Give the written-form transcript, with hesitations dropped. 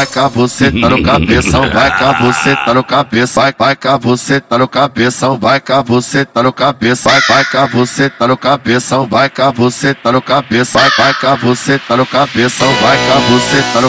vai com você tá no cabeção, vai com você tá no cabeça, vai com você tá no cabeção, vai com você tá no cabeça, vai com você tá no cabeção, vai com você tá no cabeça, vai com você tá no cabeção, vai com você tá no